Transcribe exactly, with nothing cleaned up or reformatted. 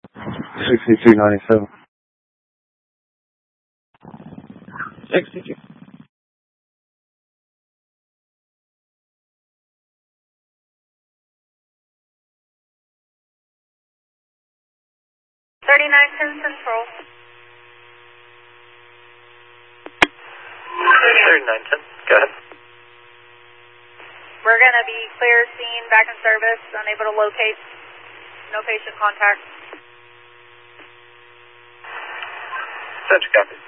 sixty-two ninety-seven. sixty-two. thirty-nine ten Central. thirty-nine ten, go ahead. We're going to be clear scene, back in service, unable to locate, no patient contact. Center copy.